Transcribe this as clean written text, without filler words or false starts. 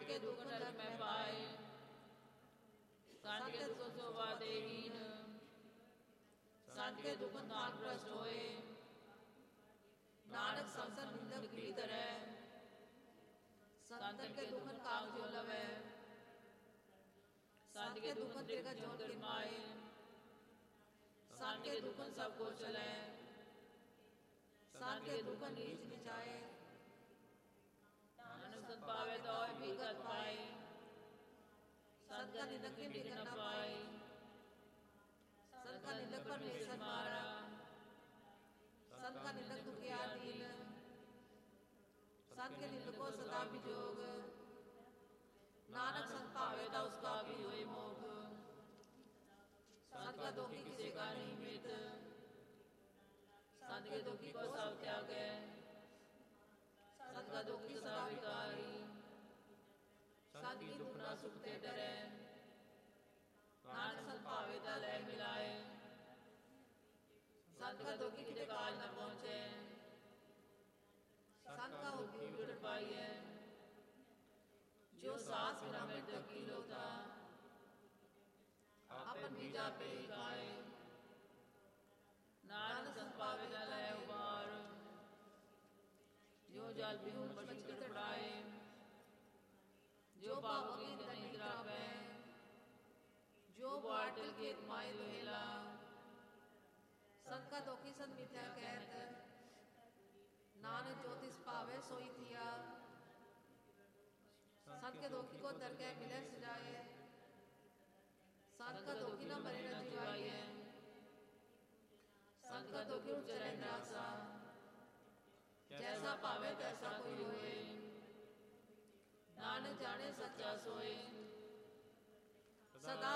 के दुख नरक में पाए, संत के दुख शोभा देहीन, संत के दुख नाम भ्रष्ट होए, नानक संसर निंदक की तरह, संत के दुख काग जो लवे, संत के दुख तेगा जोत गिरमाए, संत के दुख सबको चले, संत के दुख नीच निचाए, नानक संत पावे तो विगत पाए, संत का निंदक भी बिगड़ न पाए, संत का निंदक परमेश्वर मारा, संत का निंदक दुखिया दीन, संत के निंदको सदा विजोग, नानक संत पावे तो उसका भी हुए मोग, संत का दुखी किसी का नहीं मित, संत के दुखी को सब त्यागे, संत का दुखी सदा विकारी, संत की दुख न सुखते डरे, नानक संत पावे तो लय मिलाए, संत का दुखी किते काल न पहुंचे, संत का हुक्म जुड़ पाइए, जो सांस बिना मृत्यु की लोता, अपन बीजा पे ही खाए, नानक संत पावे तो लय उबार, जो जल भी मछली तड़पड़ाए, जो पापों की निद्रा पे, जो बाटल के माय लोहेला, संत का दुखी संत मिथ्या कहत, नानक ज्योतिष पावे सोई थिया, संत के दुखी को दरगाह मिले सजाए, संत का दुखी न मरे न जीवाए, संत का दुखी उच्चरे निराशा, जैसा पावे तैसा कोई होए, नानक जाने सच्चा सोए, सदा